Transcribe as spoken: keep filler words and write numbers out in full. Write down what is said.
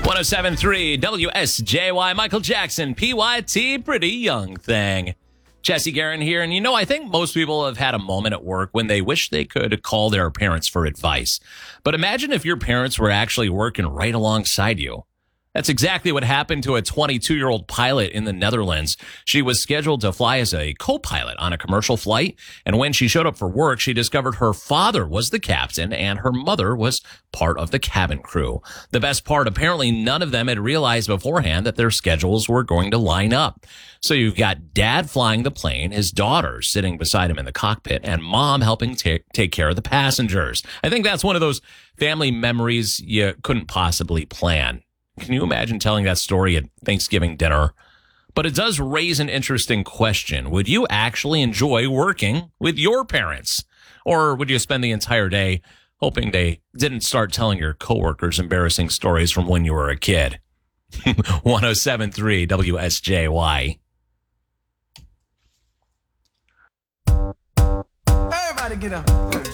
one oh seven point three W S J Y, Michael Jackson, P Y T, Pretty Young Thing. Jesse Guerin here, and you know, I think most people have had a moment at work when they wish they could call their parents for advice. But imagine if your parents were actually working right alongside you. That's exactly what happened to a twenty-two-year-old pilot in the Netherlands. She was scheduled to fly as a co-pilot on a commercial flight, and when she showed up for work, she discovered her father was the captain and her mother was part of the cabin crew. The best part, apparently none of them had realized beforehand that their schedules were going to line up. So you've got dad flying the plane, his daughter sitting beside him in the cockpit, and mom helping ta- take care of the passengers. I think that's one of those family memories you couldn't possibly plan. Can you imagine telling that story at Thanksgiving dinner? But it does raise an interesting question. Would you actually enjoy working with your parents? Or would you spend the entire day hoping they didn't start telling your coworkers embarrassing stories from when you were a kid? one oh seven point three W S J Y. Everybody get up.